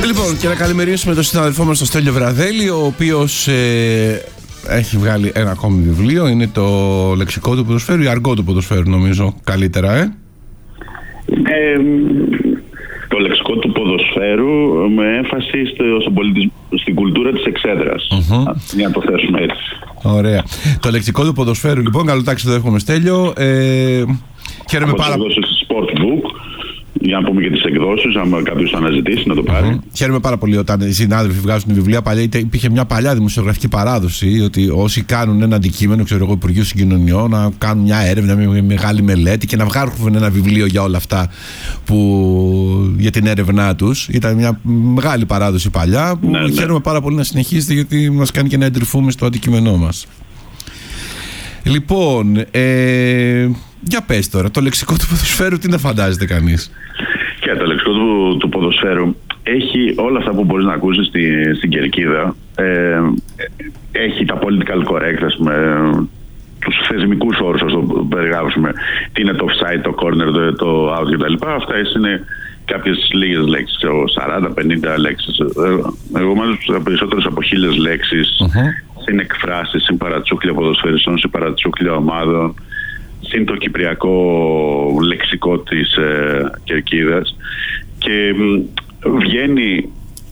Λοιπόν, και να καλημερίσουμε τον συναδελφό μας τον Στέλιο Βραδέλη, ο οποίος έχει βγάλει ένα ακόμη βιβλίο. Είναι το λεξικό του ποδοσφαίρου ή αργό του ποδοσφαίρου, νομίζω καλύτερα, Το λεξικό του ποδοσφαίρου με έμφαση στην κουλτούρα της εξέδρας. Για να το θέσουμε έτσι. Ωραία. Το λεξικό του ποδοσφαίρου, λοιπόν, καλό τάξη, το εύχομαι, Στέλιο. Χαίρομαι πάρα πολύ. Στο Sportbook, για να πούμε και τις εκδόσεις, αν κάποιος το αναζητήσει να το πάρει. Χαίρομαι πάρα πολύ όταν οι συνάδελφοι βγάζουν βιβλία. Παλιά υπήρχε μια παλιά δημοσιογραφική παράδοση ότι όσοι κάνουν ένα αντικείμενο, ξέρω εγώ, Υπουργείου Συγκοινωνιών, να κάνουν μια έρευνα, μια μεγάλη μελέτη και να βγάλουν ένα βιβλίο για όλα αυτά για την έρευνά τους. Ήταν μια μεγάλη παράδοση παλιά που χαίρομαι πάρα πολύ να συνεχίσετε, γιατί μας κάνει και να εντρυφούμε στο αντικείμενό μας. Λοιπόν, για πες τώρα, το λεξικό του ποδοσφαίρου τι να φαντάζεται κανείς? Και το λεξικό του ποδοσφαίρου έχει όλα αυτά που μπορείς να ακούσεις στην κερκίδα. Έχει τα political correct, ας πούμε, τους θεσμικούς όρους, ας το περιγράψουμε. Τι είναι το offside, το corner, το out κτλ. Αυτά είναι κάποιες λίγες λέξεις, 40-50 λέξεις. Εγώ μάλιστα περισσότερες από 1000 λέξεις, συν εκφράσεις, συν παρατσούκλια ποδοσφαιριστών, συν παρατσούκλια ομάδων, συν το κυπριακό λεξικό της κερκίδας, και βγαίνει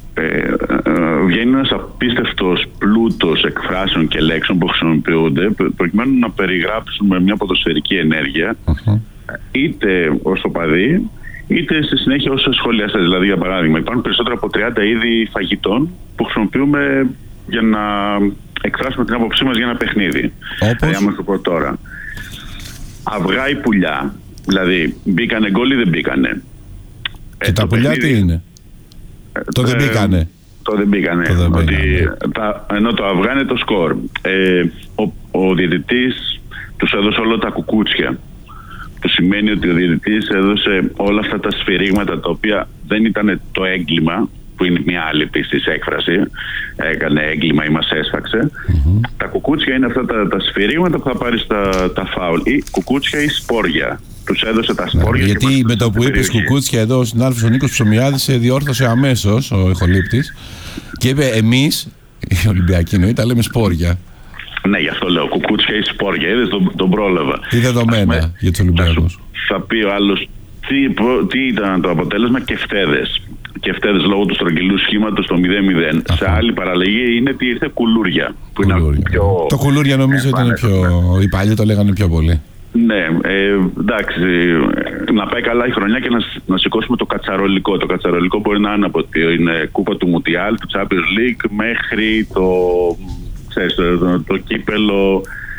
ένας απίστευτος πλούτος εκφράσεων και λέξεων που χρησιμοποιούνται προκειμένου να περιγράψουμε μια ποδοσφαιρική ενέργεια, είτε ως το παδί είτε στη συνέχεια ως σχολιαστές. Δηλαδή, για παράδειγμα, υπάρχουν περισσότερα από 30 είδη φαγητών που χρησιμοποιούμε για να εκφράσουμε την άποψή μας για ένα παιχνίδι. Δηλαδή, άμα το πω τώρα, αυγά ή πουλιά, δηλαδή μπήκανε γκολ ή δεν μπήκανε. Και τα πουλιά τι είναι? Το δεν μπήκανε. Το δεν μπήκανε. Ενώ το αυγά είναι το σκορ. Ο διαιτητής τους έδωσε όλα τα κουκούτσια. Που σημαίνει ότι ο διαιτητής έδωσε όλα αυτά τα σφυρίγματα, τα οποία δεν ήταν το έγκλημα, που είναι μια άλλη επίσης έκφραση, έκανε έγκλημα ή μας έσφαξε. Τα κουκούτσια είναι αυτά τα σφυρίγματα που θα πάρεις τα φάουλ, ή κουκούτσια ή σπόρια. Τους έδωσε τα σπόρια. Γιατί με το που είπες κουκούτσια, εδώ ο συνάδελφος ο Νίκος Ψωμιάδης διόρθωσε αμέσως, ο ηχολήπτης, και είπε εμείς, οι Ολυμπιακοί εννοεί, τα λέμε σπόρια. Ναι, γι' αυτό λέω κουκούτσια ή σπόρια. Είδες, τον πρόλαβα. Τι δεδομένα για τους Ολυμπιακούς? Θα πει ο άλλος τι ήταν το αποτέλεσμα, και φταίδες. Και φταίδες λόγω του στρογγυλού σχήματος το 0-0. Σε άλλη παραλλαγή είναι ότι ήρθε κουλούρια. Το κουλούρια νομίζω ήταν πιο. Οι παλιοί το λέγανε πιο πολύ. Ναι, εντάξει. Να πάει καλά η χρονιά και να σηκώσουμε το κατσαρολικό. Το κατσαρολικό μπορεί να είναι από είναι κούπα του Μουντιάλ, του Champions League, μέχρι το κύπελο.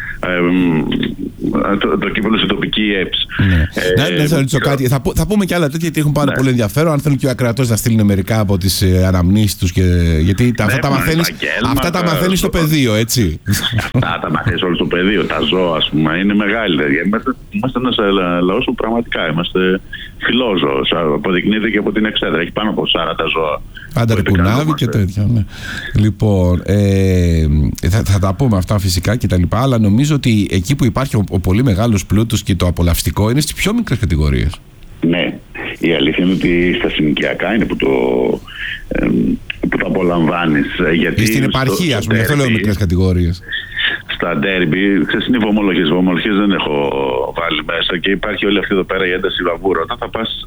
Το κύπελο σε τοπική ΕΠΣ. Να σας ρωτήσω κάτι. Θα πούμε και άλλα τέτοια, γιατί έχουν πάρα πολύ ενδιαφέρον. Αν θέλουν και ο ακροατός να στείλουν μερικά από τις αναμνήσεις τους, γιατί αυτά τα μαθαίνεις στο πεδίο, έτσι. Αυτά τα μαθαίνεις όλο στο πεδίο. Τα ζώα, ας πούμε, είναι μεγάλη. Είμαστε ένας λαός που πραγματικά είμαστε φιλόζωος. Αποδεικνύεται και από την εξέδρα. Έχει πάνω από 40 ζώα. Ανταρκουνάβι και τέτοια. Ναι. Λοιπόν, θα τα πούμε αυτά φυσικά και τα λοιπά, αλλά νομίζω ότι εκεί που υπάρχει ο πολύ μεγάλος πλούτος και το απολαυστικό είναι στις πιο μικρές κατηγορίες. Ναι, η αλήθεια είναι ότι στα συνοικιακά είναι που το απολαμβάνεις. Γιατί στην επαρχία, ας πούμε, αυτό λέω μικρές κατηγορίες. Στα ντέρμπι, ξέρεις, είναι βομολογίες. Βομολογίες δεν έχω βάλει μέσα, και υπάρχει όλη αυτή εδώ πέρα η ένταση βαβούρα. Όταν θα πας,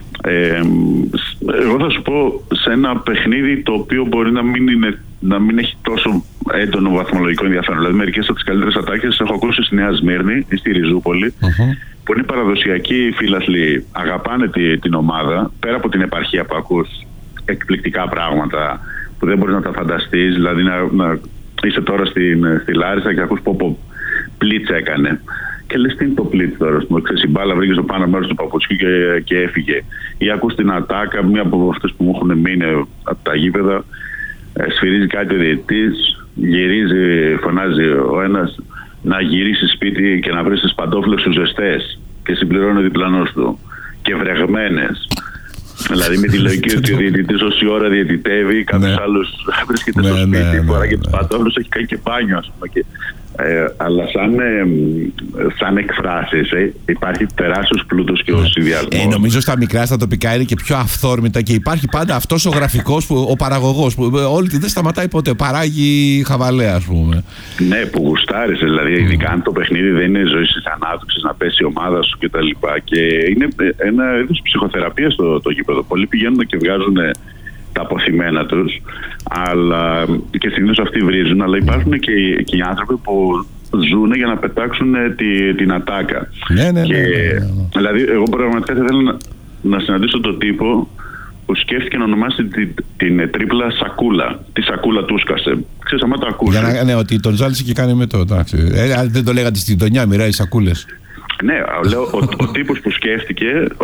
εγώ θα σου πω, σε ένα παιχνίδι το οποίο μπορεί να μην έχει τόσο έντονο βαθμολογικό ενδιαφέρον. Δηλαδή, μερικές από τις καλύτερες ατάκες έχω ακούσει στη Νέα Σμύρνη ή στη Ριζούπολη, που είναι παραδοσιακοί φίλαθλοι, αγαπάνε την ομάδα, πέρα από την επαρχία που ακούς εκπληκτικά πράγματα που δεν μπορείς να τα φανταστείς. Δηλαδή, να είσαι τώρα στη Λάρισα και ακούς πω πλίτς έκανε. Και λες, τι είναι το πλίτς τώρα? Ξέρεις, η μπάλα βρήκε στο πάνω μέρος του παπουτσιού και έφυγε. Ή ακούς την ατάκα, μία από αυτές που μου έχουν μείνει από τα γήπεδα. Σφυρίζει κάτι ο διαιτητής, γυρίζει, φωνάζει ο ένας να γυρίσει σπίτι και να βρει τις παντόφλες σου ζεστές, και συμπληρώνει ο διπλανός του και βρεγμένες. Δηλαδή, με τη λογική ότι ο διαιτητής όση ώρα διαιτητεύει, κάποιος άλλος βρίσκεται στο σπίτι, φορά και τις παντόφλες, έχει κάνει και μπάνιο, ας πούμε. Και αλλά σαν εκφράσεις υπάρχει τεράστιος πλούτος και ο συνδυασμός. Νομίζω στα μικρά, στα τοπικά είναι και πιο αυθόρμητα και υπάρχει πάντα αυτός ο γραφικός, ο παραγωγός που δεν σταματάει ποτέ, παράγει χαβαλέ, ας πούμε. Ναι, που γουστάρεις, δηλαδή ειδικά αν το παιχνίδι δεν είναι ζωή της ανάπτυξης, να πέσει η ομάδα σου κτλ. Και είναι ένα είδος ψυχοθεραπείας το γήπεδο. Πολλοί πηγαίνουν και βγάζουν τα αποθυμένα τους, αλλά και συνήθως αυτοί βρίζουν, αλλά υπάρχουν και οι άνθρωποι που ζουν για να πετάξουν την ατάκα. Ναι. Δηλαδή, εγώ πραγματικά θα ήθελα να συναντήσω τον τύπο που σκέφτηκε να ονομάσει την τρίπλα Σακούλα. Τη Σακούλα του σκάσε. Ξέρεις, άμα το ακούσει. Ναι, ότι τον ζάλισε και κάνει μετό. Δεν το λέγατε στην Τονιά, μοιράει σακούλες. Ναι, λέω ο τύπος που σκέφτηκε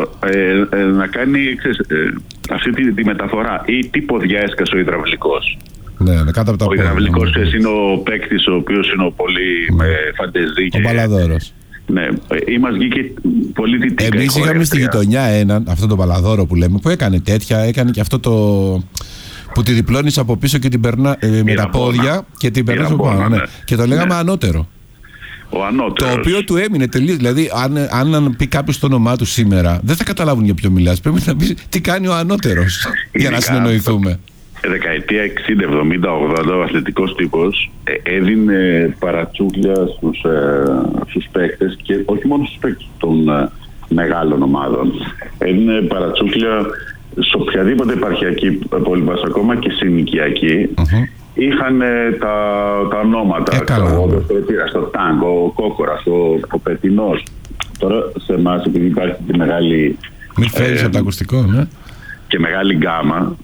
να κάνει αυτή τη μεταφορά, ή τι ποδιά έσκασε ο υδραυλικός. Ναι, κάτω από τα ο υδραυλικός είναι ο παίκτης ο οποίος είναι πολύ φαντεζή. Ο Μπαλαδόρος. Ναι, ή μας βγήκε πολύ δυτικά. Εμείς είχαμε στη γειτονιά αυτόν τον Παλαδόρο που λέμε, που έκανε τέτοια, έκανε και αυτό το που τη διπλώνεις από πίσω και την περνά με τα πόδια και την περνάς από πάνω. Ναι. Και το λέγαμε ανώτερο. Ο ανώτερος. Το οποίο του έμεινε τελείως. Δηλαδή, αν πει κάποιος το όνομά του σήμερα, δεν θα καταλάβουν για ποιο μιλάς. Πρέπει να πεις τι κάνει ο ανώτερος για να συνεννοηθούμε. Δεκαετία 60, 70, 80 ο αθλητικός τύπος έδινε παρατσούκλια στους παίκτες, και όχι μόνο στους παίκτες των μεγάλων ομάδων. Έδινε παρατσούκλια σε οποιαδήποτε επαρχιακή πόλη, ακόμα και συνοικιακή. Είχαν τα ονόματα. Στο τάγκο, ο Κόκορας, ο Πετινός. Τώρα σε εμάς, επειδή υπάρχει τη μεγάλη. Μην φέρεις από το ακουστικό, ναι. Και μεγάλη γκάμα.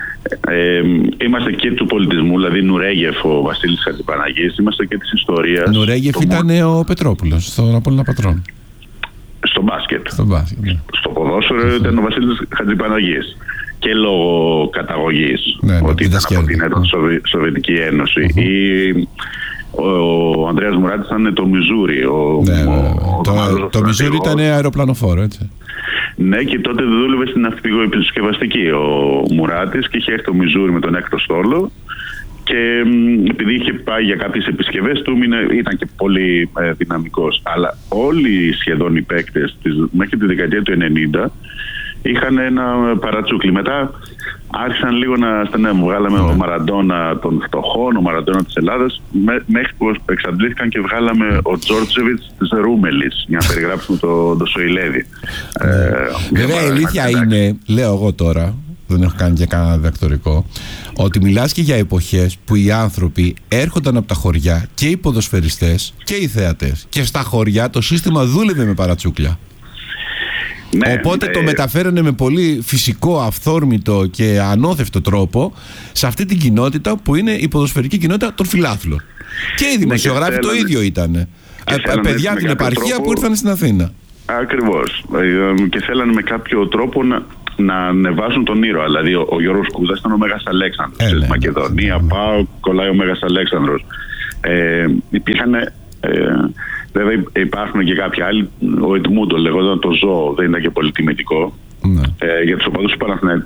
Είμαστε και του πολιτισμού, δηλαδή Νουρέγεφ, ο Βασίλης Χατζηπαναγής, είμαστε και της ιστορίας. Νουρέγεφ ήταν ο Πετρόπουλος, στον Απόλλωνα Πατρών. Στο μπάσκετ. Ναι. Στο ποδόσφαιρο ήταν ο Βασίλης Χατζηπαναγής. Και λόγω καταγωγής, ότι ήταν από την Σοβιετική Ένωση. Ο Ανδρέας Μουράτης ήταν το Μιζούρι. Το Μιζούρι ήταν αεροπλανοφόρο, έτσι. Ναι, και τότε δούλευε στην ναυπηγοεπισκευαστική ο Μουράτης και είχε έρθει το Μιζούρι με τον έκτο στόλο, και επειδή είχε πάει για κάποιες επισκευές του ήταν και πολύ δυναμικός. Αλλά όλοι σχεδόν οι παίκτες μέχρι τη δεκαετία του 90 είχαν ένα παρατσούκλι. Μετά άρχισαν λίγο να βγάλαμε ο Μαραντόνα των φτωχών, ο Μαραντόνα της Ελλάδας, μέχρι που εξαντλήθηκαν και βγάλαμε ο Τζόρτζεβιτς της Ρούμελης για να περιγράψουμε το Σοηλέδη. Βέβαια η αλήθεια είναι, λέω εγώ τώρα, δεν έχω κάνει και κανένα διδακτορικό, ότι μιλάς και για εποχές που οι άνθρωποι έρχονταν από τα χωριά, και οι ποδοσφαιριστές και οι θεατές, και στα χωριά το σύστημα δούλευε με παρατσούκλια. Ναι, οπότε το μεταφέρανε με πολύ φυσικό, αυθόρμητο και ανώθευτο τρόπο σε αυτή την κοινότητα που είναι η ποδοσφαιρική κοινότητα των φιλάθλων. Και οι δημοσιογράφοι το ίδιο ήταν. Παιδιά από την επαρχία που ήρθαν στην Αθήνα. Ακριβώς. Και θέλανε με κάποιο τρόπο να ανεβάσουν τον ήρωα. Δηλαδή ο Γιώργος Κούδας ήταν ο Μέγας Αλέξανδρος. Στη Μακεδονία πάω, κολλάει ο Μέγας Αλέξανδρος. Υπήρχαν. Βέβαια υπάρχουν και κάποιοι άλλοι. Ο Εντμούντο λεγόταν το ζώο, δεν ήταν και πολύ τιμητικό. Για τους οπαδούς του Παναθηναϊκού